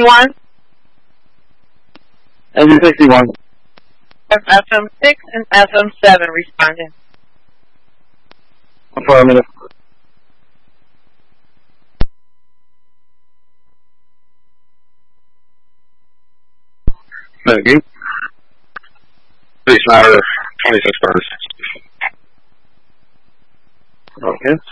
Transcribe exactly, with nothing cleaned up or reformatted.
sixty-one? Engine sixty-one. F M six and F M seven responding. Affirmative. Thank you. Police matter twenty-six birds. Okay.